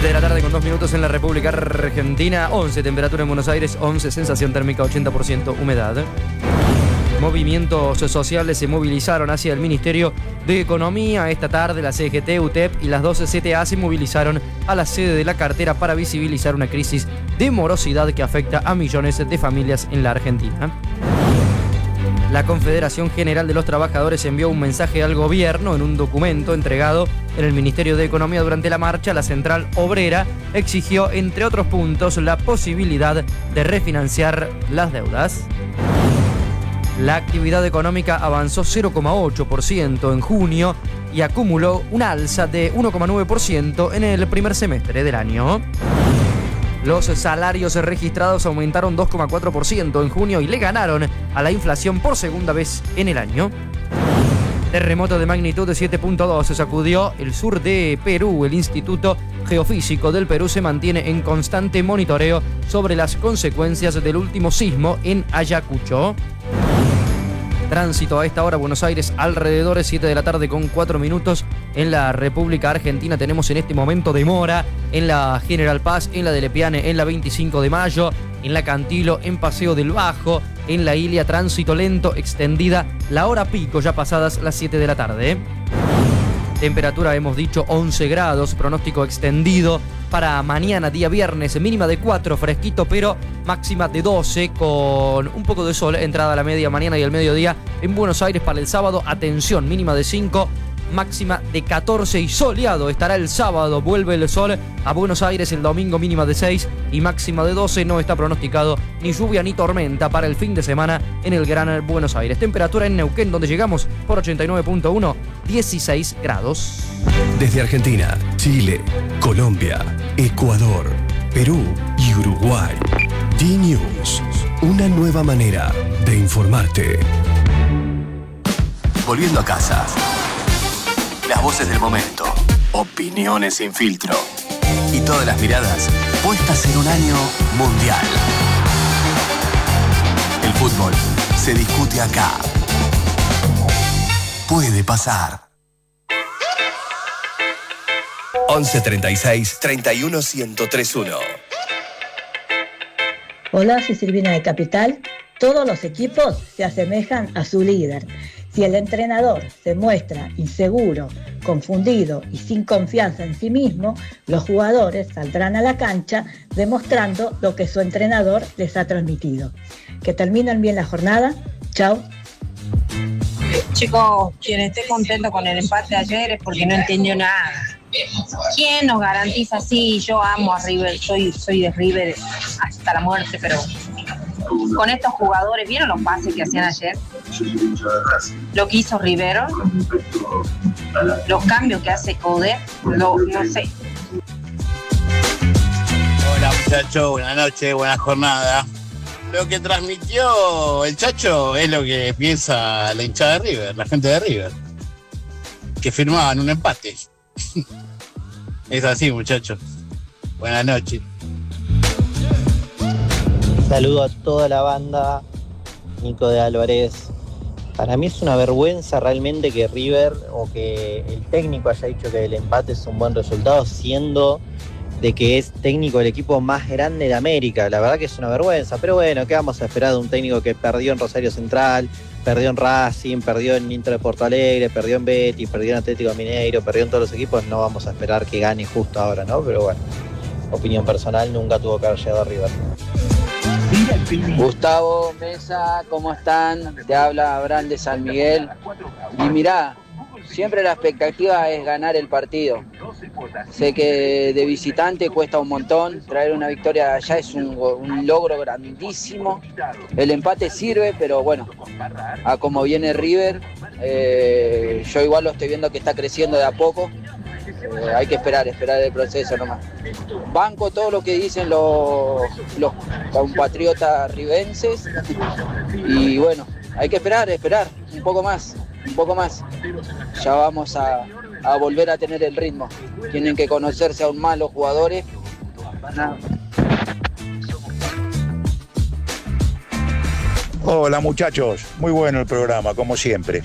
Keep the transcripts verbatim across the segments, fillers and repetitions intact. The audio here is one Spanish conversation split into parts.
siete de la tarde con dos minutos en la República Argentina. once, temperatura en Buenos Aires, once, sensación térmica ochenta por ciento, humedad. Movimientos sociales se movilizaron hacia el Ministerio de Economía. Esta tarde la C G T, U T E P y las doce C T A se movilizaron a la sede de la cartera para visibilizar una crisis de morosidad que afecta a millones de familias en la Argentina. La Confederación General de los Trabajadores envió un mensaje al gobierno en un documento entregado en el Ministerio de Economía durante la marcha. La Central Obrera exigió, entre otros puntos, la posibilidad de refinanciar las deudas. La actividad económica avanzó cero coma ocho por ciento en junio y acumuló una alza de uno coma nueve por ciento en el primer semestre del año. Los salarios registrados aumentaron dos coma cuatro por ciento en junio y le ganaron a la inflación por segunda vez en el año. Terremoto de magnitud de siete punto dos sacudió el sur de Perú. El Instituto Geofísico del Perú se mantiene en constante monitoreo sobre las consecuencias del último sismo en Ayacucho. Tránsito a esta hora, Buenos Aires, alrededor de siete de la tarde con cuatro minutos. En la República Argentina tenemos en este momento demora en la General Paz, en la de Lepiane, en la veinticinco de mayo, en la Cantilo, en Paseo del Bajo, en la Ilia, tránsito lento, extendida la hora pico, ya pasadas las siete de la tarde. Temperatura, hemos dicho, once grados, pronóstico extendido para mañana, día viernes, mínima de cuatro, fresquito, pero máxima de doce, con un poco de sol, entrada a la media mañana y el mediodía. En Buenos Aires para el sábado, atención, mínima de cinco, máxima de catorce y soleado estará el sábado, vuelve el sol a Buenos Aires. El domingo, mínima de seis y máxima de doce, no está pronosticado ni lluvia ni tormenta para el fin de semana en el Gran Buenos Aires. Temperatura en Neuquén, donde llegamos por ochenta y nueve punto uno, dieciséis grados. Desde Argentina, Chile, Colombia, Ecuador, Perú y Uruguay, D-News, una nueva manera de informarte. Volviendo a casa. Las voces del momento, opiniones sin filtro y todas las miradas puestas en un año mundial. El fútbol se discute acá. Puede pasar. once treinta y seis, treinta y uno, ciento tres uno. Hola, soy Silvina de Capital. Todos los equipos se asemejan a su líder. Si el entrenador se muestra inseguro, confundido y sin confianza en sí mismo, los jugadores saldrán a la cancha demostrando lo que su entrenador les ha transmitido. Que terminen bien la jornada. Chao. Chicos, quien esté contento con el empate de ayer es porque no entendió nada. ¿Quién nos garantiza? Sí, yo amo a River, soy, soy de River hasta la muerte, pero con estos jugadores, ¿vieron los pases que hacían ayer? Lo que hizo Rivero, los cambios que hace Coudet, lo, no sé. Hola muchachos, buenas noches, buena jornada. Lo que transmitió el Chacho es lo que piensa la hinchada de River, la gente de River, que firmaban un empate. Es así, muchachos. Buenas noches. Saludo a toda la banda, Nico de Álvarez. Para mí es una vergüenza realmente que River o que el técnico haya dicho que el empate es un buen resultado, siendo de que es técnico del equipo más grande de América. La verdad que es una vergüenza, pero bueno, ¿qué vamos a esperar de un técnico que perdió en Rosario Central, perdió en Racing, perdió en Inter de Porto Alegre, perdió en Betis, perdió en Atlético Mineiro, perdió en todos los equipos? No vamos a esperar que gane justo ahora, ¿no? Pero bueno, opinión personal, nunca tuvo que haber llegado a River. Gustavo, Mesa, ¿cómo están? Te habla Abraham de San Miguel. Y mirá, siempre la expectativa es ganar el partido. Sé que de visitante cuesta un montón, traer una victoria allá es un, un logro grandísimo. El empate sirve, pero bueno, a como viene River, eh, yo igual lo estoy viendo que está creciendo de a poco. Eh, hay que esperar, esperar el proceso nomás. Banco todo lo que dicen los, los compatriotas ribenses y bueno, hay que esperar, esperar un poco más, un poco más. Ya vamos a, a volver a tener el ritmo. Tienen que conocerse aún más los jugadores. Nada. Hola muchachos, muy bueno el programa, como siempre.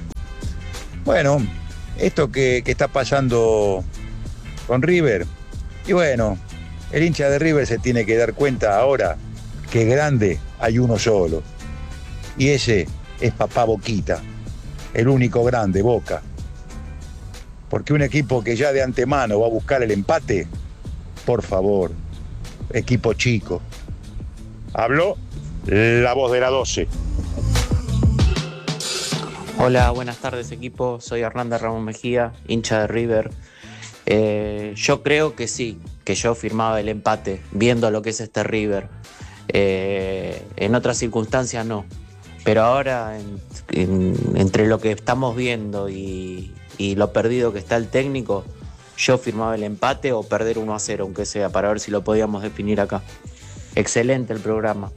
Bueno, esto que, que está pasando con River, y bueno, El hincha de River se tiene que dar cuenta ahora que grande hay uno solo. Y ese es Papá Boquita, el único grande, Boca. Porque un equipo que ya de antemano va a buscar el empate, por favor, equipo chico. Habló la voz de la doce. Hola, buenas tardes equipo, soy Hernanda Ramón Mejía, hincha de River. Eh, yo creo que sí, que yo firmaba el empate, viendo lo que es este River. Eh, en otras circunstancias no, pero ahora en, en, entre lo que estamos viendo y, y lo perdido que está el técnico, yo firmaba el empate o perder uno a cero, aunque sea, para ver si lo podíamos definir acá. Excelente el programa.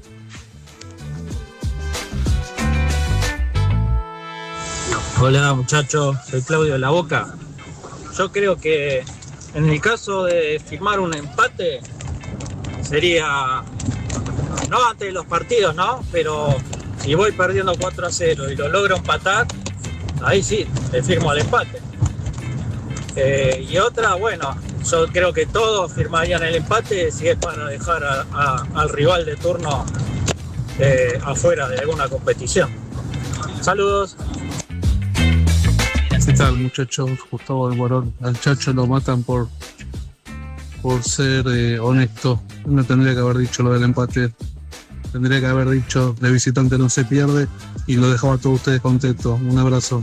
Hola muchachos, soy Claudio de La Boca. Yo creo que en el caso de firmar un empate sería, no antes de los partidos, ¿no? Pero si voy perdiendo cuatro a cero y lo logro empatar, ahí sí, le firmo el empate. Eh, y otra, bueno, yo creo que todos firmarían el empate si es para dejar a, a, al rival de turno eh, afuera de alguna competición. Saludos. ¿Qué tal, muchachos? Gustavo de Morón. Al Chacho lo matan por, por ser eh, honesto. No tendría que haber dicho lo del empate. Tendría que haber dicho de visitante no se pierde y lo dejaba a todos ustedes contentos. Un abrazo.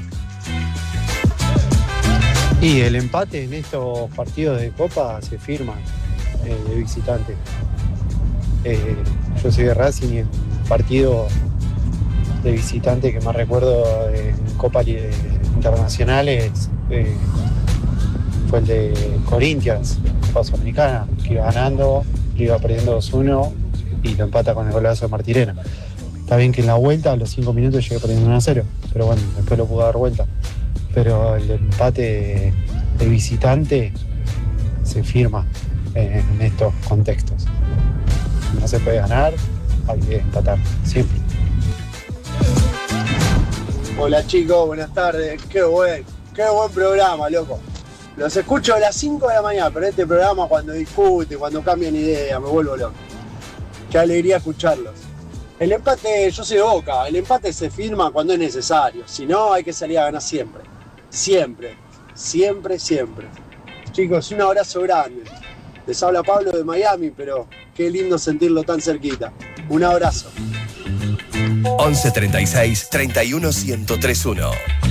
Y el empate en estos partidos de Copa se firma eh, de visitante. Eh, yo soy de Racing y el partido de visitante que más recuerdo en Copa eh, Internacionales eh, fue el de Corinthians, Copa Sudamericana, que iba ganando, que iba perdiendo dos uno y lo empata con el golazo de Martirena. Está bien que en la vuelta, a los cinco minutos, llegué perdiendo uno a cero, pero bueno, después lo pudo dar vuelta. Pero el empate de visitante se firma en estos contextos. No se puede ganar, hay que empatar, siempre. Hola chicos, buenas tardes. Qué buen, qué buen programa, loco. Los escucho a las cinco de la mañana, pero este programa cuando discute, cuando cambian ideas, me vuelvo loco. Qué alegría escucharlos. El empate, yo soy de Boca, el empate se firma cuando es necesario. Si no, hay que salir a ganar siempre. Siempre, siempre, siempre. Chicos, un abrazo grande. Les habla Pablo de Miami, pero qué lindo sentirlo tan cerquita. Un abrazo. once treinta y seis, treinta y uno, ciento tres uno.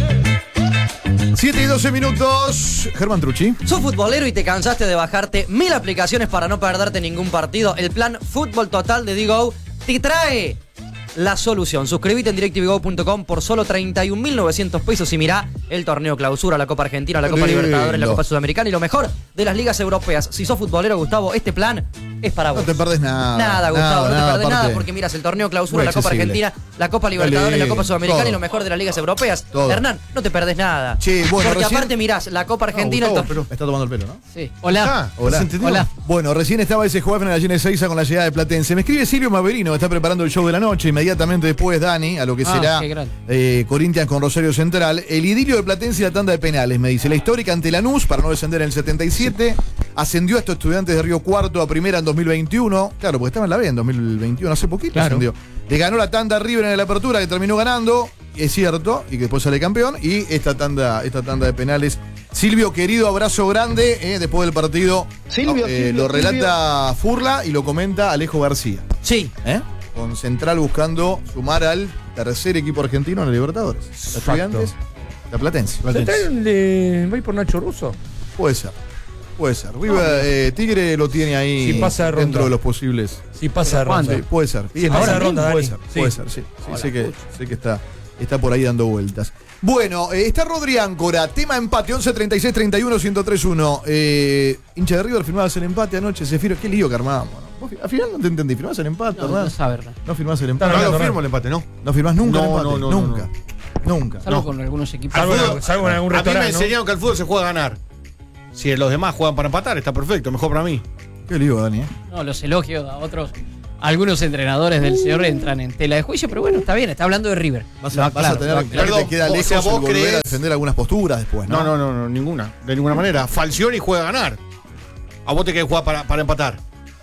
siete y doce minutos. Germán Trucci. ¿Sos futbolero y te cansaste de bajarte mil aplicaciones para no perderte ningún partido? El plan Fútbol Total de Digo te trae la solución. Suscríbete en directv go punto com por solo treinta y un mil novecientos pesos y mirá el torneo Clausura, la Copa Argentina, la Copa Lindo. Libertadores, la Copa Sudamericana y lo mejor de las ligas europeas. Si sos futbolero, Gustavo, este plan es para vos. No te perdés nada. Nada, Gustavo, nada, no te nada, perdés aparte, nada porque mirás el torneo Clausura, muy la Copa accesible. Argentina, la Copa Libertadores, Dale, la Copa Sudamericana todo. y lo mejor de las ligas europeas. Todo. Hernán, no te perdés nada. Che, bueno, porque recién- aparte mirás la Copa Argentina. No, el Gustavo, tor- pero me está tomando el pelo, ¿no? Sí. Hola. Hola. ¿Se entendió? Hola. Bueno, recién estaba ese jueves en la Gene Seiza con la llegada de Platense. Me escribe Silvio Maverino, que está preparando el show de la noche. Inmediatamente después, Dani, a lo que Ah, será qué grande. eh, Corinthians con Rosario Central. El idilio de Platense y la tanda de penales, me dice. La histórica ante Lanús, para no descender en el setenta y siete. Ascendió a estos estudiantes de Río Cuarto a primera en dos mil veintiuno. Claro, porque estaba en la B en dos mil veintiuno, hace poquito Claro. ascendió. Le ganó la tanda a River en la apertura, que terminó ganando, es cierto, y que después sale campeón. Y esta tanda, esta tanda de penales. Silvio, querido, abrazo grande. eh, después del partido Silvio, eh, Silvio, lo relata Furla y lo comenta Alejo García. Sí. ¿Eh? Con Central buscando sumar al tercer equipo argentino en la Libertadores. Los Estudiantes, la Platense. ¿Central le va a ir por Nacho Russo? Puede ser. Puede ser. River, eh, Tigre lo tiene ahí Si pasa de ronda. dentro de los posibles. Si pasa de ronda. Sí, puede ser. Si pasa de ronda, puede Dani. ser, Sí. puede ser, sí. Sí, Hola, sé que, sé que está, está por ahí dando vueltas. Bueno, eh, está Rodri Áncora, tema empate, once treinta y seis, treinta y uno, ciento tres uno. Eh, hincha de River, firmabas el empate anoche, Zefiro, qué lío que armamos. ¿no? Vos fi- Al final no te entendí, firmás el empate, No, ¿verdad? no sabe, ¿verdad? No firmás el empate. No, no, lo no, firmo no. el empate, ¿no? No firmás nunca No, el empate. no, no, no, nunca. Nunca. Salvo No. con algunos equipos. Salvo, en- salvo en algún A mí me restaurante, ¿no? enseñaron que el fútbol se juega a ganar. Si los demás juegan para empatar, está perfecto, mejor para mí. Qué lío, Dani, ¿eh? No, los elogios a otros. Algunos entrenadores del señor entran en tela de juicio, pero bueno, está bien, está hablando de River. Vas Lo a, vas a aclaro, tener lo que aclaro. que te queda Perdón, o lejos sea, el vos volver a creés- defender algunas posturas después, ¿no? No, no, no, no, ninguna. De ninguna manera. Falcioni juega a ganar. A vos te querés jugar para, para empatar.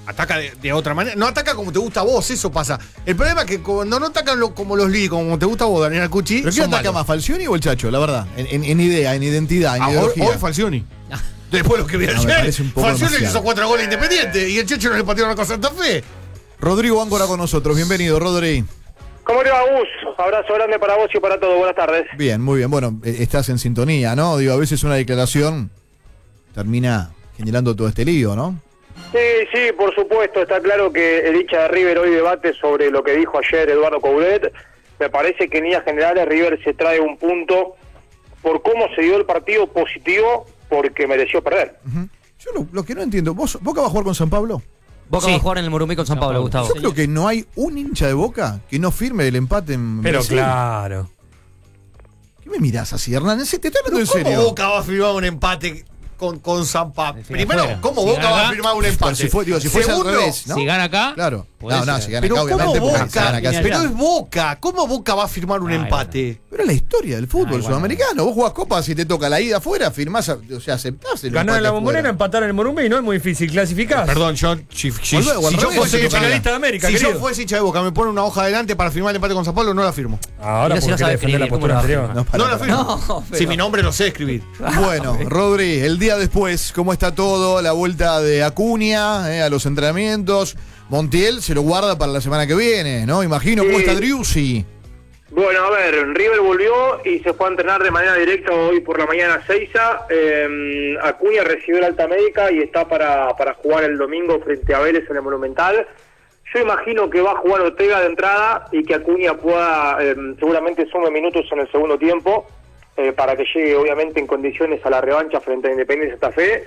Ataca de, de otra manera. No ataca como te gusta a vos, eso pasa. El problema es que cuando no atacan lo- como los Lee, como te gusta a vos, Daniel Alcucci. ¿Pero quién son ataca malos. más, Falcioni o el Chacho? La verdad. En, en- en idea, en identidad, en Ah, hoy, ideología. hoy Falcioni. Después de lo que vi No, me ayer. parece un poco Falcioni le demasiado. hizo cuatro goles Independiente y el Checho no le pateó una cosa a Santa Fe. Rodrigo Áncora con nosotros. Bienvenido, Rodri. ¿Cómo te va, Gus? Abrazo grande para vos y para todos. Buenas tardes. Bien, muy bien. Bueno, eh, estás en sintonía, ¿no? Digo, a veces una declaración termina generando todo este lío, ¿no? Sí, sí, por supuesto. Está claro que el hincha de River hoy debate sobre lo que dijo ayer Eduardo Coudet. Me parece que en líneas generales River se trae un punto por cómo se dio el partido positivo porque mereció perder. Yo lo, lo que no entiendo, ¿vos, ¿Boca va a jugar con San Pablo? Boca Sí. va a jugar en el Morumbí con San Pablo, Gustavo. Yo creo que no hay un hincha de Boca que no firme el empate en Pero Brasil. claro. ¿Qué me mirás así, Hernán? Te estoy hablando en ¿Cómo serio. Boca va a firmar un empate con, con San Pablo? Primero, afuera. ¿cómo Si Boca gana va a acá, firmar un Pero empate? si, fue, digo, si fuese al Segundo, revés, ¿no? Si gana acá, Claro. puede No, no, ser. si gana Pero acá, ¿cómo obviamente, porque Boca? se gana acá. Pero es Boca. ¿Cómo Boca va a firmar un Ay, empate? Pero es la historia del fútbol Ay, bueno. sudamericano. Vos jugás copas, si te toca la ida afuera, firmás, a- o sea, aceptás el Ganar en la empate Bombonera, afuera. empatar en el Morumbí no es muy difícil. Clasificás. Perdón, yo, si, si- Volvé, o al si yo revés, fuese te hincha toca de- finalista de América, si querido. yo fuese hincha de Boca, me pone una hoja adelante para firmar el empate con San Pablo, no la firmo. Ahora Mira si no porque sabe defender la escribir, postura ¿cómo la anterior. No, pará, No la pará. firmo. No, pero- Si mi nombre lo sé escribir. Bueno, Rodri, el día después, ¿cómo está todo? La vuelta de Acuña eh, a los entrenamientos. Montiel se lo guarda para la semana que viene, ¿no? Imagino cómo Sí. está Driussi. Bueno, a ver, River volvió y se fue a entrenar de manera directa hoy por la mañana a Seiza. Eh, Acuña recibió la alta médica y está para, para jugar el domingo frente a Vélez en el Monumental. Yo imagino que va a jugar Ortega de entrada y que Acuña pueda, eh, seguramente sume minutos en el segundo tiempo, eh, para que llegue obviamente en condiciones a la revancha frente a Independiente Santa Fe.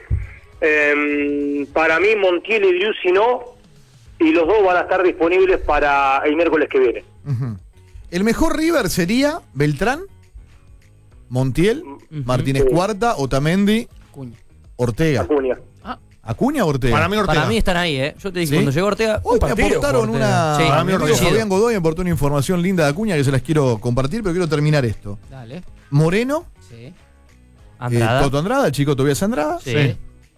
Eh, para mí Montiel y Driussi no, y los dos van a estar disponibles para el miércoles que viene. Ujú. El mejor River sería Beltrán, Montiel, Martínez Sí. Cuarta, Otamendi, Acuña. Ortega. Acuña. ¿Acuña o Ortega? Para mí Ortega. Para mí están ahí, ¿eh? Yo te dije, ¿Sí? cuando llegó Ortega, Hoy me partido, aportaron Ortega. una. Sí, mi amigo coincido. Fabián Godoy me aportó una información linda de Acuña que se las quiero compartir, pero quiero terminar esto. Dale. Moreno, Sí. Andrada. eh, Toto Andrada, el chico Tobias Andrada, Sí. De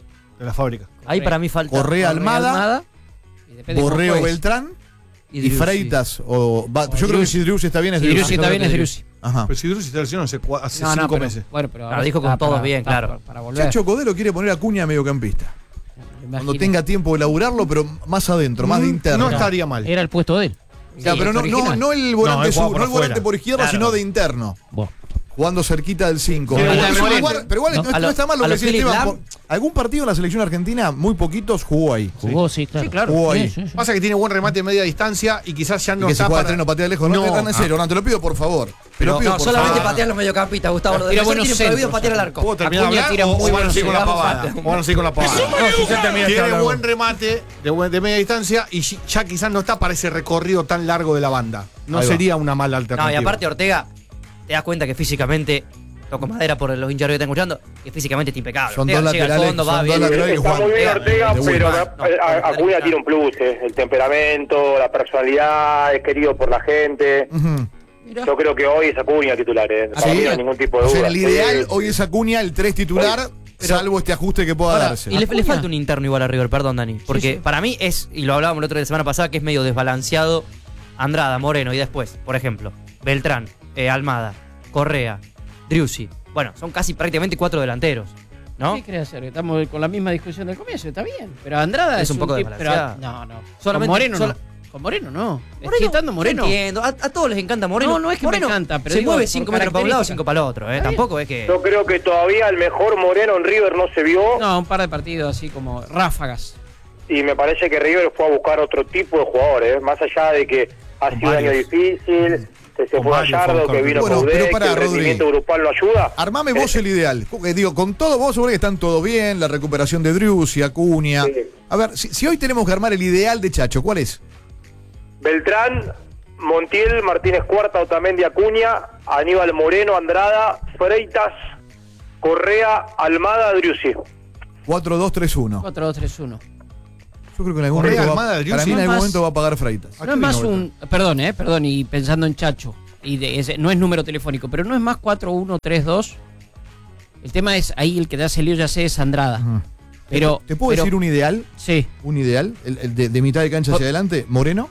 la fábrica. Ahí para mí falta Correa, Almada, Y depende cómo Borreo juegues. Beltrán y, Driussi. Freitas. O, va- O yo creo que Driussi. si Driussi está bien es Si Driussi. Driussi está bien, es Driussi. Ajá. Pero si Driussi está lesionado hace, cua- hace No, no, cinco pero- meses. Bueno, pero Ahora ahora dijo con está todos para- bien, está claro. Para, para volver. Chacho Codelo quiere poner a Acuña medio campista. Cuando Imagino. tenga tiempo de laburarlo, pero más adentro, más de Mm, interno. No estaría mal. Era el puesto de él. Claro, Sí, pero no, no, original. no el No, volante, él sur, juega por no el volante afuera. por izquierda, Claro. sino de interno. Vos. Jugando cerquita del cinco. Sí, pero, sí, igual, sí. igual- pero igual No, no, a no lo- está mal lo a que los decía Philip Esteban. Lam. por- Algún partido en la selección argentina, muy poquitos, jugó ahí. Jugó, sí, claro. Sí, claro. Jugó Sí, ahí. sí, sí. Pasa que tiene buen remate de media distancia y quizás ya Y no que se está juega para... de tren o patea lejos. No, No, no, en serio, ah. no, te lo pido por favor. Te lo Pero- pido No, por solamente favor. patean los mediocampistas, Gustavo. Los Tira defensores buenos tienen prohibido centros, patear al Chacho. arco. ¿Puedo terminar de Acuña hablar tira o- muy o van a buenos seguir con la centros. pavada? O van a seguir con la pavada. No, si ya terminaste Tiene hablando. buen remate de, buen- de media distancia y si- ya quizás no está para ese recorrido tan largo de la banda. No Ahí va. sería una mala No, alternativa. y aparte Ortega, te das cuenta que físicamente, toco madera por los hinchas que están escuchando, que físicamente está impecable. Son Ortega dos llega al laterales, fondo, son va dos bien. laterales que Está juegan muy bien Ortega, de buena. pero No, eh, a- no, Acuña no. tiene un plus, eh, el temperamento, la personalidad, es querido por la gente. Ujú. Yo creo que hoy es Acuña titular, eh. Para ¿Sí? mí no hay ningún tipo de O sea, duda. el ideal Sí. hoy es Acuña, el tres titular, salvo este ajuste que pueda Ahora, darse. y le, le Acuña. falta un interno igual a River, perdón, Dani. Porque sí. para mí es, y lo hablábamos el otro día de la semana pasada, que es medio desbalanceado Andrada, Moreno y después, por ejemplo, Beltrán, eh, Almada, Correa, Driussi. Bueno, son casi prácticamente cuatro delanteros, ¿no? ¿Qué querés hacer? Estamos con la misma discusión del comienzo, está bien. Pero Andrada Es es, un poco tipo- desbalanceado. pero- No, no. Solamente- con Moreno sola- no. Con Moreno no. Moreno, Sigue estando Moreno. yo entiendo, a, a todos les encanta Moreno. No, no es que me Moreno encanta, pero se digo, mueve por cinco metros para un lado, características. cinco para el otro, ¿eh? Está bien. Tampoco es que... Yo creo que todavía el mejor Moreno en River no se vio No, un par de partidos así como ráfagas. y me parece que River fue a buscar otro tipo de jugadores, más allá de que ha sido un año varios. difícil, que se Con fue varios fue a Gallardo, buscar. que vino Bueno, Coudet, pero que pará, el Rodri. rendimiento grupal lo ayuda. Armame vos el ideal. Eh, Digo, con todo vos seguro que están todo bien, la recuperación de Driussi, Acuña. Sí. A ver, si, si hoy tenemos que armar el ideal de Chacho, ¿cuál es? Beltrán, Montiel, Martínez Cuarta, Otamendi, Acuña, Aníbal Moreno, Andrada, Freitas, Correa, Almada, Driussi. cuatro dos tres uno. cuatro dos tres uno. Yo creo que en algún Correa, momento va, Almada, para Driussi. mí en No es algún más- momento va a pagar Freitas. ¿A No qué es más vino un. Perdón, eh, perdón, y pensando en Chacho. Y de ese, no es número telefónico, pero no es más cuatro uno tres dos. El tema es ahí el que te hace lío, ya sé, es Andrada. Ujú. Pero, ¿Te puedo pero- decir un ideal? Sí. Un ideal, el, el de, de mitad de cancha hacia adelante. Moreno.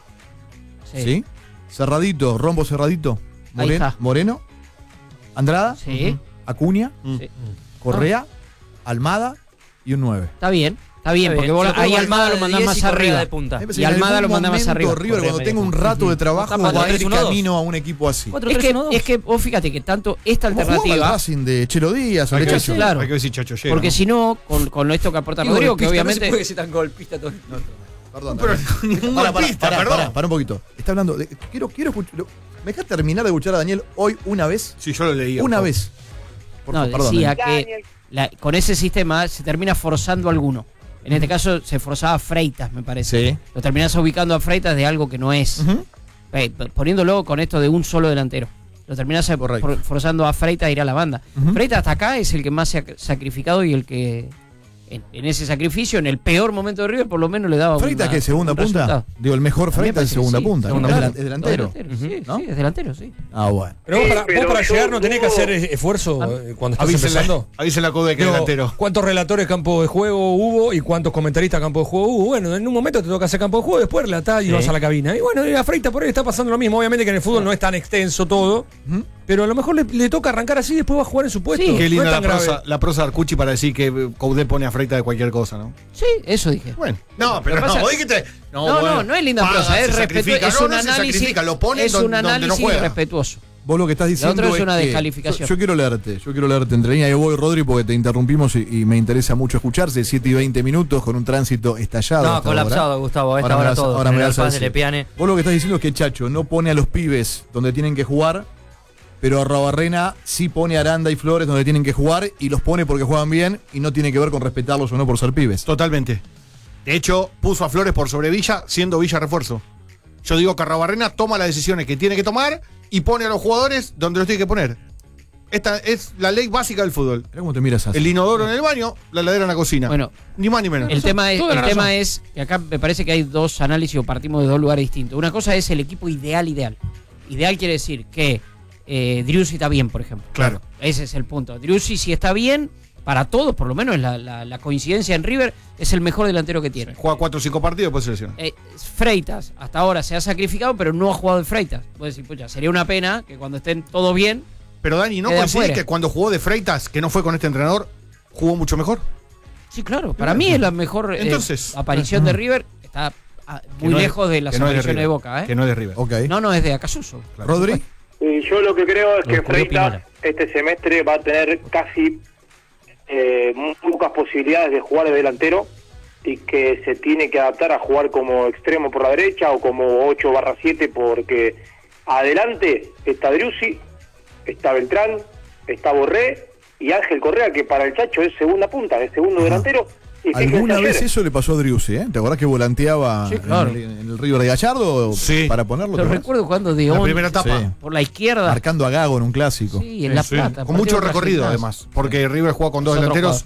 Sí. Sí. Cerradito, rombo cerradito. Ahí Moren- está. Moreno. Andrada. Sí. Ujú. Acuña. Sí. Correa. Almada. Y un nueve. Está bien, está bien, Está porque bien. vos Yo creo ahí que Almada lo Almada de mandás diez más y Correa arriba. de punta. Y Almada lo mandás más arriba. River, cuando Correa tenga un media rato punta. de trabajo, Ujú. va a cuatro ir tres uno dos. camino a un equipo así. cuatro Es tres que, uno dos. es que vos fíjate que tanto esta ¿Cómo jugaba el alternativa. Racing de Chelo Díaz, el Hay de que Chacho? ver si- Claro. hay que ver si Chacho llega. Porque ¿no? si no, con, con esto que aporta Digo, Rodrigo, que golpista, obviamente. No se puede ser tan golpista todo. No, Perdón. Pero Daniel. ningún Pará, pará, golpista, pará, perdón. pará, pará un poquito. Está hablando de, quiero, quiero escuchar. ¿Me dejas terminar de escuchar a Daniel hoy una vez? Sí, yo lo leí. Una ojo. vez. Por No, favor, perdón, decía Daniel. que la- con ese sistema se termina forzando a alguno. En este caso se forzaba a Freitas, me parece. Sí. Lo terminás ubicando a Freitas de algo que no es. Ujú. Eh, p- poniéndolo con esto de un solo delantero. Lo terminás a- Correcto. for- forzando a Freitas a ir a la banda. Ujú. Freitas hasta acá es el que más se ha sacrificado y el que en, en ese sacrificio, en el peor momento de River, por lo menos le daba ¿Freitas una- que es segunda un punta? resultado. Digo, el mejor A mí me Freitas es parece que segunda sí, punta. ¿no? segunda Es punta. delan- es delantero. Delantero, sí, ¿no? sí, es delantero, sí. Ah, bueno. Pero vos Sí, para, pero vos para yo llegar no tenés que dudo- hacer eh, esfuerzo eh, cuando estás Avísela, empezando. avísela a Kobe que es Digo, delantero. ¿cuántos relatores campo de juego hubo y cuántos comentaristas campo de juego hubo? Bueno, en un momento te toca hacer campo de juego, después relatás y Sí. vas a la cabina. Y bueno, y a Freitas por ahí está pasando lo mismo. Obviamente que en el fútbol no es tan extenso todo, Ujú. pero a lo mejor le, le toca arrancar así y después va a jugar en su puesto. Sí. Qué No linda es la tan grave. prosa, la prosa de Arcucci para decir que Coudet pone a Freitas de cualquier cosa, ¿no? Sí, eso dije. Bueno, no, pero Lo que no, pasa- vos dijiste. No, no, bueno, no, es linda paga, prosa, se es respetuoso. sacrifica. Es No, un no se análisis. sacrifica, lo pone es don- un donde no análisis juega. respetuoso. Vos lo que estás diciendo otro es una que- descalificación. Yo, yo quiero leerte, yo quiero leerte entre líneas. Yo voy, Rodri, porque te interrumpimos y, y me interesa mucho escucharse. siete y veinte minutos con un tránsito estallado. No, hasta colapsado, ahora. Gustavo. A esta Ahora me hora vas a- todo. ahora me General vas a Paz de decir. Lepiane. Vos lo que estás diciendo es que Chacho no pone a los pibes donde tienen que jugar, pero a Rabarrena sí pone a Aranda y Flores donde tienen que jugar y los pone porque juegan bien y no tiene que ver con respetarlos o no por ser pibes. Totalmente. De hecho, puso a Flores por sobre Villa, siendo Villa refuerzo. Yo digo que Rabarrena toma las decisiones que tiene que tomar y pone a los jugadores donde los tiene que poner. Esta es la ley básica del fútbol. Mirá cómo te miras así. El inodoro en el baño, la heladera en la cocina. Bueno, ni más ni menos. El tema es, Toda la el tema razón. es que acá me parece que hay dos análisis o partimos de dos lugares distintos. Una cosa es el equipo ideal, ideal. Ideal quiere decir que eh, Driussi está bien, por ejemplo. Claro. Ese es el punto. Driussi, si está bien, para todos, por lo menos la, la, la coincidencia en River, es el mejor delantero que tiene. Juega cuatro o cinco partidos y después se lesiona. Eh, Freitas, hasta ahora se ha sacrificado, pero no ha jugado de Freitas. Puedes decir, pucha, sería una pena que cuando estén todos bien. Pero Dani, ¿no quede coincidís afuera. que cuando jugó de Freitas, que no fue con este entrenador, jugó mucho mejor? Sí, claro. Para mí es la mejor eh, Entonces, aparición de River. Está ah, muy no es- lejos de las que no es de apariciones de, River, Boca. ¿eh? que no es de River. Ok. No, no, es de Acasuso. Rodri. Y yo lo que creo es Lo que descubrió Freitas Pinola. este semestre va a tener casi eh, muy pocas posibilidades de jugar de delantero y que se tiene que adaptar a jugar como extremo por la derecha o como ocho barra siete porque adelante está Driussi, está Beltrán, está Borré y Ángel Correa, que para el Chacho es segunda punta, es segundo Ajá. delantero. Y fíjense ¿Alguna ayer, vez eso le pasó a Driussi, eh? ¿Te acordás que volanteaba Sí, claro. en, el, en el River de Gallardo Sí. para ponerlo? Lo ¿te acordás? recuerdo cuando de La once, primera etapa. Sí. por la izquierda. Marcando a Gago en un clásico. Sí, en La Sí, Plata. con mucho partido recorrido, contra además. Porque River jugaba con dos Es otro delanteros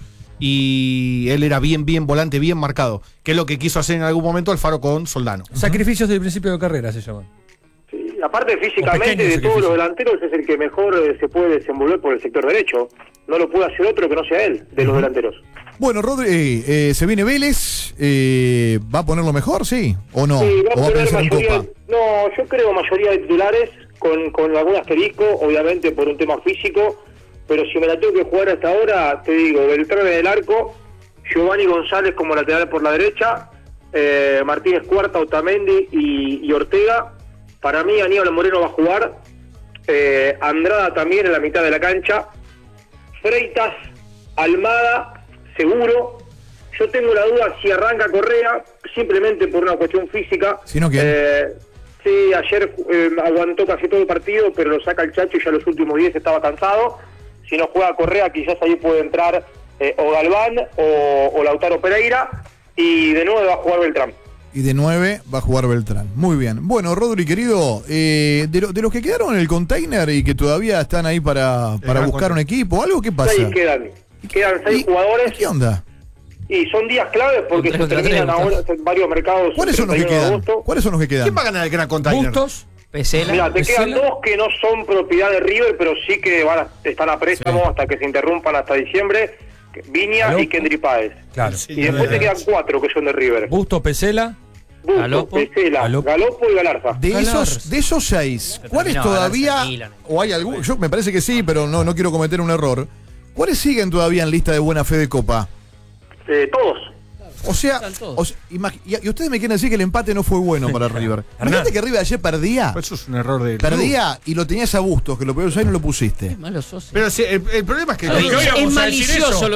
y él era bien, bien volante, bien marcado. Que es lo que quiso hacer en algún momento Alfaro con Soldano. Sacrificios del principio de carrera se llaman. sí, aparte físicamente pequeños de todos sacrificios. los delanteros es el que mejor eh, se puede desenvolver por el sector derecho. No lo puede hacer otro que no sea él, de los delanteros. Bueno, Rodri, eh, eh, se viene Vélez, eh, ¿va a ponerlo mejor, sí? ¿O no? Sí, va ¿O va a a poner pensar en mayoría, Copa? no, yo creo mayoría de titulares con, con algún asterisco, obviamente por un tema físico, pero si me la tengo que jugar hasta ahora, te digo, Beltrán en el arco, Giovanni González como lateral por la derecha, eh, Martínez Cuarta, Otamendi y, y Ortega. Para mí Aníbal Moreno va a jugar, eh, Andrada también en la mitad de la cancha, Freitas, Almada, seguro. Yo tengo la duda si arranca Correa, simplemente por una cuestión física. Si no, ¿quién? Eh, sí, ayer eh, aguantó casi todo el partido, pero lo saca el Chacho y ya los últimos diez estaba cansado. Si no juega Correa, quizás ahí puede entrar eh, o Galván o, o Lautaro Pereira. Y de nuevo va a jugar Beltrán. Y de nueve va a jugar Beltrán. Muy bien. Bueno, Rodri, querido, eh, de, lo- de los que quedaron en el container y que todavía están ahí para, para gran buscar un equipo, ¿algo qué pasa? Seis quedan. Quedan seis jugadores. ¿Qué onda? Y son días claves porque se Contra- terminan contra- ahora varios mercados. ¿Cuáles son los que treinta y uno de quedan? agosto. ¿Cuáles son los que quedan? ¿Quién va a ganar el Gran Container? Bustos, Pesela. Mira, te quedan Pesela. dos que no son propiedad de River, pero sí que van a- están a préstamo Sí. hasta que se interrumpan hasta diciembre, Viña Galopo. y Kendry Páez. Claro. Y después te quedan cuatro que son de River. Busto, Pesela. Busto, Galopo. Pesela, Galopo. Galopo y Galarza. De esos, de esos seis, ¿cuáles terminó todavía, Galarza en Milan. o hay algún, yo me parece que sí, pero no, no quiero cometer un error, ¿cuáles siguen todavía en lista de buena fe de Copa? Eh, todos. O sea, o sea, imag- y, y ustedes me quieren decir que el empate no fue bueno para River. Imagínate que River ayer perdía. Eso es un error de. Perdía y lo tenías a Bustos, que lo podías usar y no lo pusiste. Malo sos. Pero si, el, el problema es que. Es malicioso